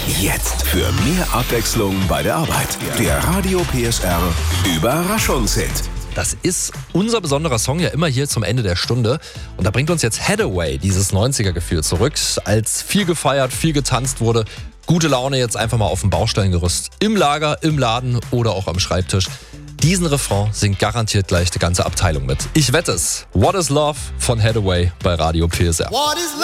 Jetzt für mehr Abwechslung bei der Arbeit. Der Radio PSR Überraschungshit. Das ist unser besonderer Song ja immer hier zum Ende der Stunde. Und da bringt uns jetzt Haddaway, dieses 90er-Gefühl zurück, als viel gefeiert, viel getanzt wurde. Gute Laune jetzt einfach mal auf dem Baustellengerüst. Im Lager, im Laden oder auch am Schreibtisch. Diesen Refrain singt garantiert gleich die ganze Abteilung mit. Ich wette es. What is Love von Haddaway bei Radio PSR. What is love?